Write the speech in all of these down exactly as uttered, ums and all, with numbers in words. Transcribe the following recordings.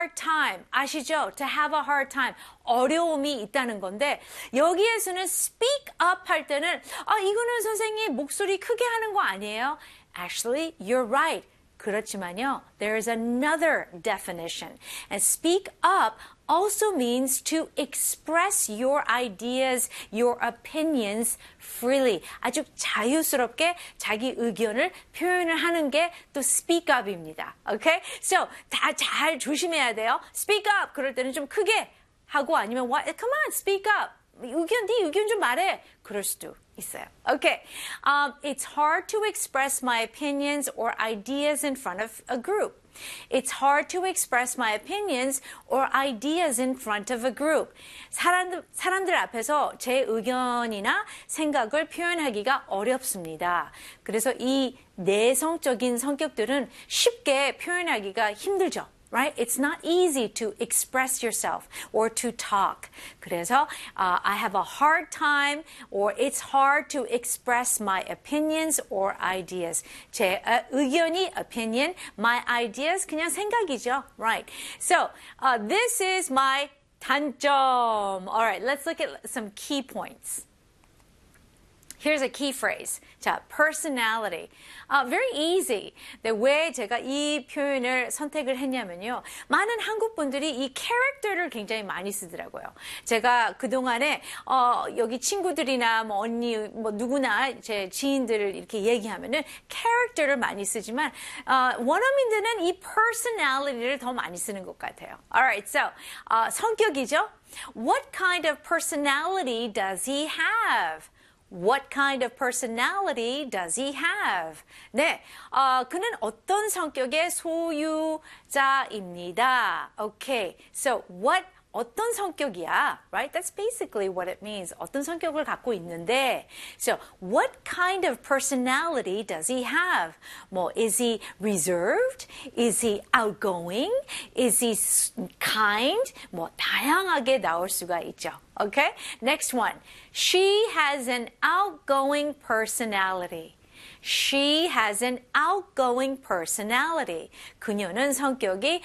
hard time. 아시죠? To have a hard time. 어려움이 있다는 건데 여기에서는 speak up 할 때는 아, 이거는 선생님 목소리 크게 하는 거 아니에요? Actually, you're right. 그렇지만요, there is another definition. And speak up also means to express your ideas, your opinions freely. 아주 자유스럽게 자기 의견을 표현을 하는 게 또 speak up입니다. Okay? So, 다 잘 조심해야 돼요. speak up! 그럴 때는 좀 크게 하고 아니면 what? Come on, speak up! 의견, 네 의견 좀 말해. 그럴 수도 있어요. Okay. Um, it's hard to express my opinions or ideas in front of a group. It's hard to express my opinions or ideas in front of a group. 사람들, 사람들 앞에서 제 의견이나 생각을 표현하기가 어렵습니다. 그래서 이 내성적인 성격들은 쉽게 표현하기가 힘들죠. Right? It's not easy to express yourself or to talk. 그래서 uh, I have a hard time or it's hard to express my opinions or ideas. 제 uh, 의견이 opinion, my ideas 그냥 생각이죠. Right? So uh, this is my 단점. All right, let's look at some key points. Here's a key phrase. 자, personality. Uh, very easy. 네, 왜 제가 이 표현을 선택을 했냐면요. 많은 한국 분들이 이 character를 굉장히 많이 쓰더라고요. 제가 그동안에, 어, 여기 친구들이나 뭐 언니, 뭐 누구나 제 지인들을 이렇게 얘기하면은 character를 많이 쓰지만, 어, 원어민들은 이 personality를 더 많이 쓰는 것 같아요. Alright, so, 어, 성격이죠? What kind of personality does he have? What kind of personality does he have? 네, 어, 그는 어떤 성격의 소유자입니다. Okay, so what 어떤 성격이야? Right? That's basically what it means. 어떤 성격을 갖고 있는데, so what kind of personality does he have? 뭐, is he reserved? Is he outgoing? Is he kind? 뭐, 다양하게 나올 수가 있죠. Okay? Next one. She has an outgoing personality. She has an outgoing personality. 그녀는 성격이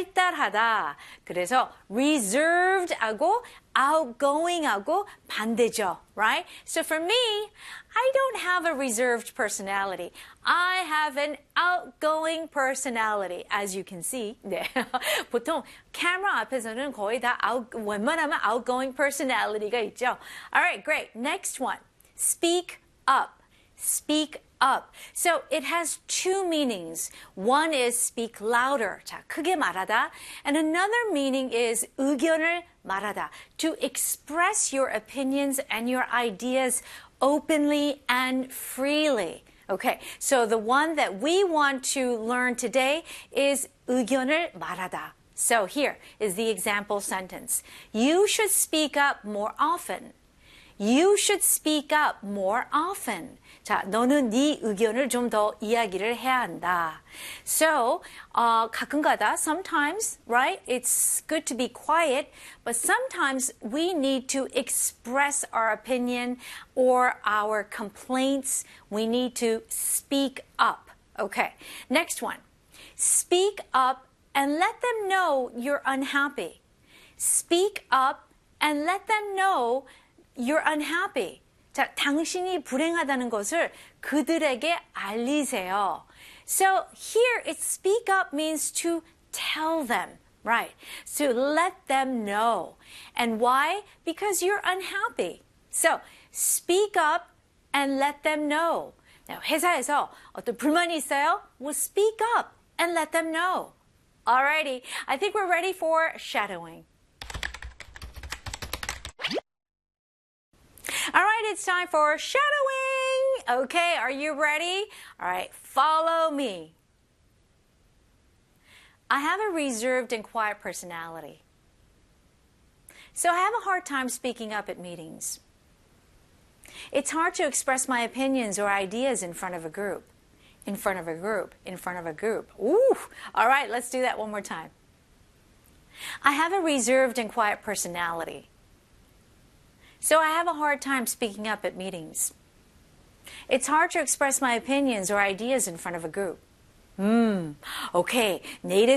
활달하다. 그래서 reserved하고 outgoing하고 반대죠. Right? So for me, I don't have a reserved personality. I have an outgoing personality. As you can see. 네. 보통 카메라 앞에서는 거의 다 out, 웬만하면 outgoing personality가 있죠. Alright, great. Next one. Speak up. Speak up. So it has two meanings. One is speak louder. 자, 크게 말하다. And another meaning is 의견을 말하다. To express your opinions and your ideas openly and freely. Okay, so the one that we want to learn today is 의견을 말하다. So here is the example sentence. You should speak up more often. You should speak up more often. 자, 너는 네 의견을 좀 더 이야기를 해야 한다. So, uh, 가끔가다, sometimes, right, it's good to be quiet, but sometimes we need to express our opinion or our complaints. We need to speak up. Okay, next one. Speak up and let them know you're unhappy. Speak up and let them know you're unhappy. 자, 당신이 불행하다는 것을 그들에게 알리세요. So here, it speak up means to tell them, right? To let them know. And why? Because you're unhappy. So speak up and let them know. Now, 회사에서 어떤 불만이 있어요? Well, speak up and let them know. Alrighty, I think we're ready for shadowing. All right, it's time for shadowing. Okay, are you ready? All right, follow me. I have a reserved and quiet personality. So I have a hard time speaking up at meetings. It's hard to express my opinions or ideas in front of a group. In front of a group. In front of a group. Ooh! All right, let's do that one more time. I have a reserved and quiet personality. So I have a hard time speaking up at meetings. It's hard to express my opinions or ideas in front of a group. Hmm, okay, 내일의